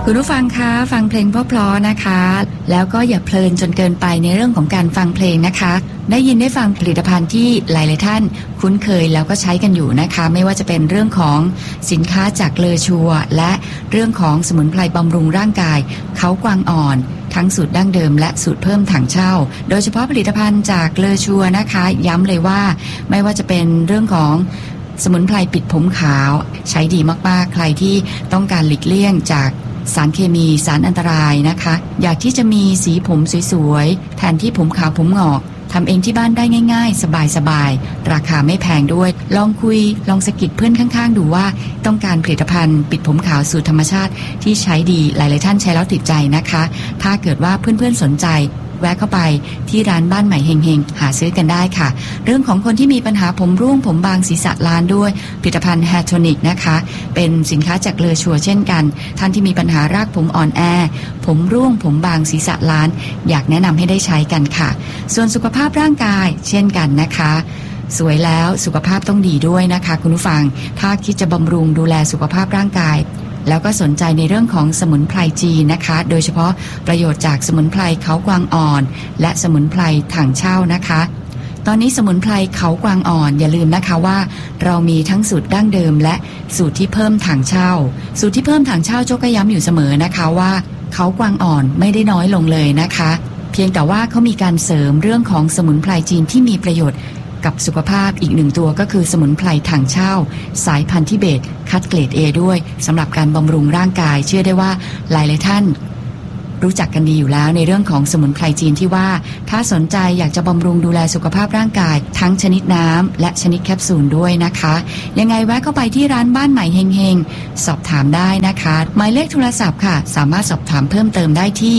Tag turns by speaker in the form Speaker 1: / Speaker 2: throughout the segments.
Speaker 1: คุณผู้ฟังคะฟังเพลงเพราะๆนะคะแล้วก็อย่าเพลินจนเกินไปในเรื่องของการฟังเพลงนะคะได้ยินได้ฟังผลิตภัณฑ์ที่หลายๆท่านคุ้นเคยแล้วก็ใช้กันอยู่นะคะไม่ว่าจะเป็นเรื่องของสินค้าจากเลอชัวและเรื่องของสมุนไพรบำรุงร่างกายเขากวางอ่อนทั้งสูตรดั้งเดิมและสูตรเพิ่มถังเช่าโดยเฉพาะผลิตภัณฑ์จากเลอชัวนะคะย้ำเลยว่าไม่ว่าจะเป็นเรื่องของสมุนไพรปิดผมขาวใช้ดีมากๆใครที่ต้องการหลีกเลี่ยงจากสารเคมีสารอันตรายนะคะอยากที่จะมีสีผมสวยๆแทนที่ผมขาวผมงอกทำเองที่บ้านได้ง่ายๆสบายๆราคาไม่แพงด้วยลองคุยลองสะกิดเพื่อนข้างๆดูว่าต้องการผลิตภัณฑ์ปิดผมขาวสูตรธรรมชาติที่ใช้ดีหลายๆท่านใช้แล้วติดใจนะคะถ้าเกิดว่าเพื่อนๆสนใจแวะเข้าไปที่ร้านบ้านใหม่เฮงๆหาซื้อกันได้ค่ะเรื่องของคนที่มีปัญหาผมร่วงผมบางศีรษะล้านด้วยผลิตภัณฑ์ Hair Tonic นะคะเป็นสินค้าจากเลอชัวเช่นกันท่านที่มีปัญหารากผมอ่อนแอผมร่วงผมบางศีรษะล้านอยากแนะนำให้ได้ใช้กันค่ะส่วนสุขภาพร่างกายเช่นกันนะคะสวยแล้วสุขภาพต้องดีด้วยนะคะคุณผู้ฟังถ้าคิดจะบำรุงดูแลสุขภาพร่างกายแล้วก็สนใจในเรื่องของสมุนไพรจีนนะคะโดยเฉพาะประโยชน์จากสมุนไพรเขากวางอ่อนและสมุนไพรถังเช่านะคะตอนนี้สมุนไพรเขากวางอ่อนอย่าลืมนะคะว่าเรามีทั้งสูตรดั้งเดิมและสูตรที่เพิ่มถังเช่าสูตรที่เพิ่มถังเช่าโจ้ก็ย้ำอยู่เสมอนะคะว่าเขากวางอ่อนไม่ได้น้อยลงเลยนะคะเพียงแต่ว่าเขามีการเสริมเรื่องของสมุนไพรจีนที่มีประโยชน์กับสุขภาพอีกหนึ่งตัวก็คือสมุนไพรถังเช่าสายพันธุ์ทิเบตคัดเกรด A ด้วยสำหรับการบำรุงร่างกายเชื่อได้ว่าหลายๆท่านรู้จักกันดีอยู่แล้วในเรื่องของสมุนไพรจีนที่ว่าถ้าสนใจอยากจะบำรุงดูแลสุขภาพร่างกายทั้งชนิดน้ำและชนิดแคปซูลด้วยนะคะยังไงแวะเข้าไปที่ร้านบ้านใหม่เฮงๆสอบถามได้นะคะหมายเลขโทรศัพท์ค่ะสามารถสอบถามเพิ่มเติมได้ที่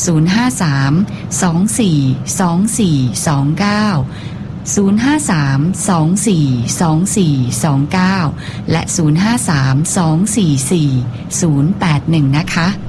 Speaker 1: 053-242429 053-242429 และ 053-244-081 นะคะ